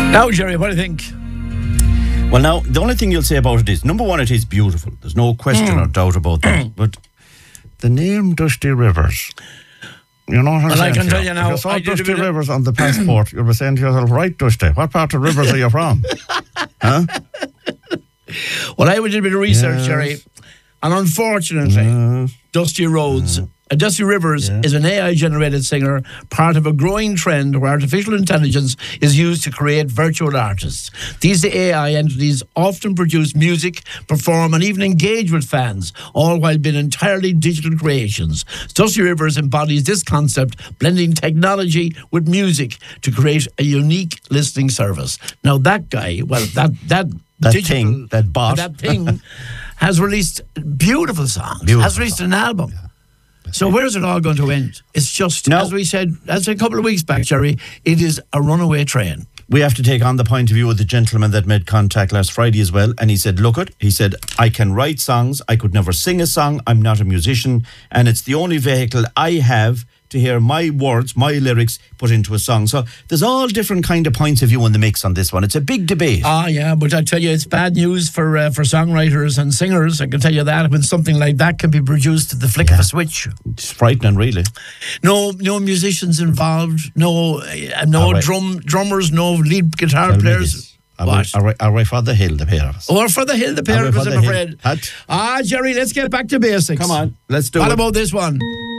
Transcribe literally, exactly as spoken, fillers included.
Now, Jerry, what do you think? Well, now, the only thing you'll say about it is, number one, it is beautiful. There's no question mm. or doubt about that. But the name Dusty Rivers, you know what I'm well, saying? I can tell you now. If you saw Dusty Rivers on the passport, you'll be saying to yourself, right, Dusty, what part of Rivers are you from? Huh? Well, I did a bit of research, yes. Jerry, and unfortunately, yes. Dusty Rhodes... Mm. Uh, Dusty Rivers yeah. is an A I-generated singer, part of a growing trend where artificial intelligence is used to create virtual artists. These A I entities often produce music, perform, and even engage with fans, all while being entirely digital creations. Dusty Rivers embodies this concept, blending technology with music to create a unique listening service. Now, that guy, well, that that, that digital, thing, that bot, that thing, has released beautiful songs. Beautiful has released song. an album. Yeah. So where's it all going to end? It's just, no. as we said, as a couple of weeks back, Jerry, it is a runaway train. We have to take on the point of view of the gentleman that made contact last Friday as well. And he said, look it, he said, I can write songs. I could never sing a song. I'm not a musician. And it's the only vehicle I have to hear my words, my lyrics put into a song. So there's all different kind of points of view in the mix on this one. It's a big debate. Ah, yeah, but I tell you, it's bad news for uh, for songwriters and singers. I can tell you that when something like that can be produced at the flick yeah. of a switch. It's frightening, really. No, no musicians involved. No, uh, no right. drum drummers. No lead guitar Tell players. Are we, are, we, are we for the hill, the pair of us? Or for the hill, the pair of us, I'm afraid. Hat? Ah, Jerry, let's get back to basics. Come on, let's do what it. What about this one?